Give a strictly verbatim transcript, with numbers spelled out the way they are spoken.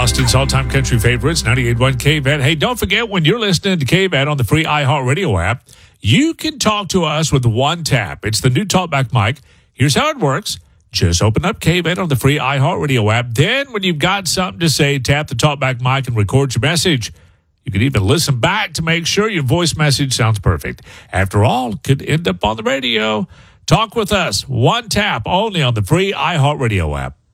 Austin's all-time country favorites, ninety-eight point one K V A T. Hey, don't forget, when you're listening to K V A T on the free iHeartRadio app, you can talk to us with one tap. It's the new talkback mic. Here's how it works. Just open up K V A T on the free iHeartRadio app. Then, when you've got something to say, tap the talkback mic and record your message. You can even listen back to make sure your voice message sounds perfect. After all, it could end up on the radio. Talk with us. One tap only on the free iHeartRadio app.